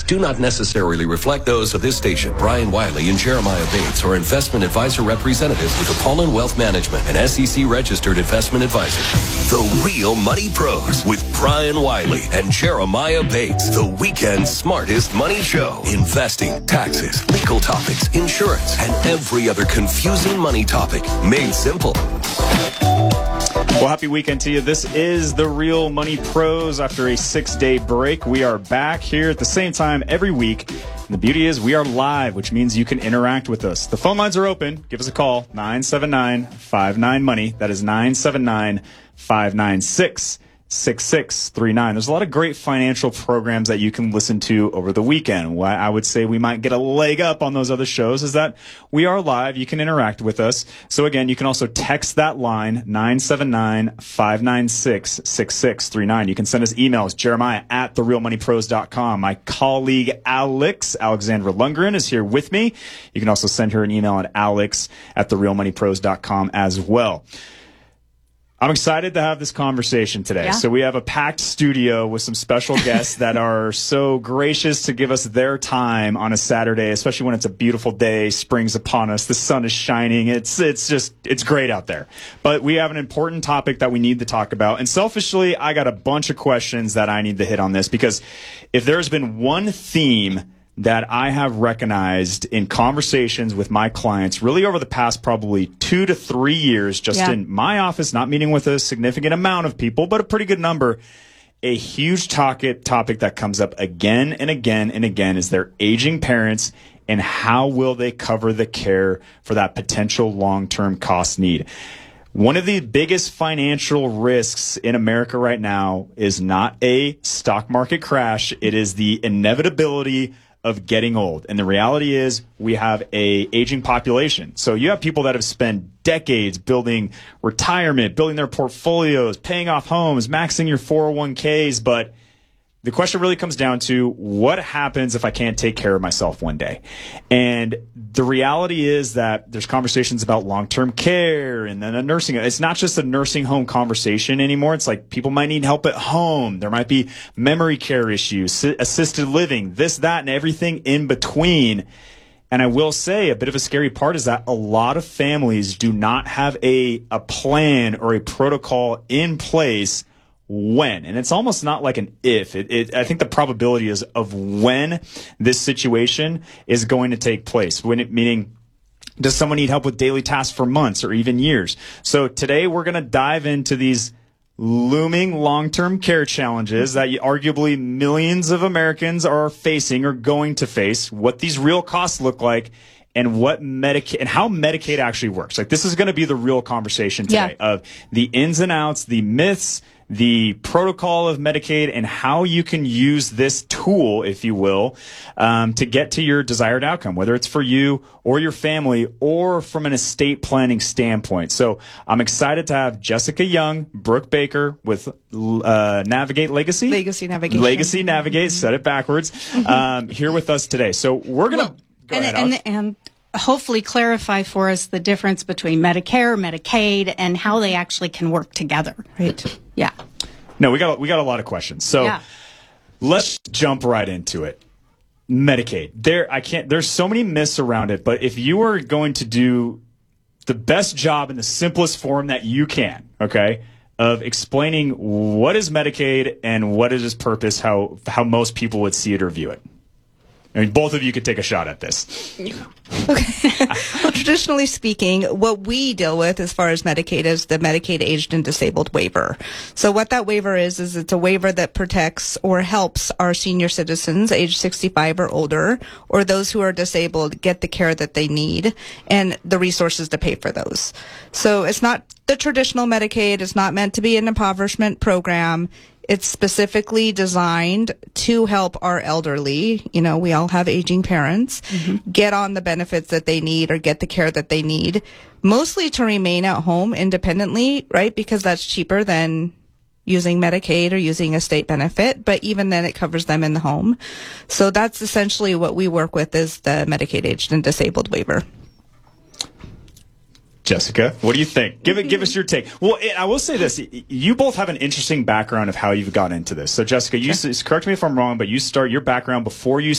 do not necessarily reflect those of this station. Brian Wiley and Jeremiah Bates are investment advisor representatives with Apollon Wealth Management, an SEC-registered investment advisor. The Real Money Pros with Brian Wiley and Jeremiah Bates. The weekend's smartest money show. Investing, taxes, legal topics, insurance, and every other confusing money topic made simple. Well, happy weekend to you. This is the Real Money Pros. After a 6-day break, we are back here at the same time every week. And the beauty is we are live, which means you can interact with us. The phone lines are open. Give us a call, 979-59-MONEY. That is 979-596-6639. There's a lot of great financial programs that you can listen to over the weekend. Why I would say we might get a leg up on those other shows is that we are live. You can interact with us. So again, you can also text that line, 979-596-6639. You can send us emails, Jeremiah@therealmoneypros.com. My colleague Alexandra Lundgren is here with me. You can also send her an email at alex@therealmoneypros.com as well. I'm excited to have this conversation today. Yeah. So we have a packed studio with some special guests that are so gracious to give us their time on a Saturday, especially when it's a beautiful day, spring's upon us, the sun is shining. It's great out there. But we have an important topic that we need to talk about. And selfishly, I got a bunch of questions that I need to hit on this, because if there's been one theme that I have recognized in conversations with my clients really over the past probably 2 to 3 years, just in my office, not meeting with a significant amount of people, but a pretty good number, a huge topic that comes up again and again and again is their aging parents and how will they cover the care for that potential long-term cost need. One of the biggest financial risks in America right now is not a stock market crash. It is the inevitability of getting old. And the reality is we have a aging population. So you have people that have spent decades building retirement, building their portfolios, paying off homes, maxing your 401ks. But the question really comes down to what happens if I can't take care of myself one day? And the reality is that there's conversations about long-term care and then a nursing. It's not just a nursing home conversation anymore. It's like people might need help at home. There might be memory care issues, assisted living, this, that, and everything in between. And I will say a bit of a scary part is that a lot of families do not have a plan or a protocol in place when. And it's almost not like an if. I think the probability is of when this situation is going to take place. Meaning, does someone need help with daily tasks for months or even years? So today we're going to dive into these looming long-term care challenges that arguably millions of Americans are facing or going to face, what these real costs look like, and what Medicaid and how Medicaid actually works. Like, this is going to be the real conversation today of the ins and outs, the myths, the protocol of Medicaid, and how you can use this tool, if you will, to get to your desired outcome, whether it's for you or your family or from an estate planning standpoint. So I'm excited to have Jessica Young, Brooke Baker with Navigate Legacy? Legacy Navigation. Legacy Navigate, said it backwards, here with us today. So we're going to go ahead, Alex. And hopefully clarify for us the difference between Medicare, Medicaid, and how they actually can work together. Right. Yeah. No, we got a lot of questions. So let's jump right into it. Medicaid. There's so many myths around it, but if you are going to do the best job in the simplest form that you can, okay, of explaining what is Medicaid and what is its purpose, how most people would see it or view it. I mean, both of you could take a shot at this. Okay. Well, traditionally speaking, what we deal with as far as Medicaid is the Medicaid Aged and Disabled waiver. So what that waiver is it's a waiver that protects or helps our senior citizens age 65 or older, or those who are disabled, get the care that they need and the resources to pay for those. So it's not the traditional Medicaid. It's not meant to be an impoverishment program. It's specifically designed to help our elderly, we all have aging parents, get on the benefits that they need or get the care that they need, mostly to remain at home independently, right? Because that's cheaper than using Medicaid or using a state benefit, but even then it covers them in the home. So that's essentially what we work with is the Medicaid Aged and Disabled waiver. Jessica, what do you think? Give us your take. Well, I will say this. You both have an interesting background of how you've gotten into this. So, Jessica, correct me if I'm wrong, but you start your background before you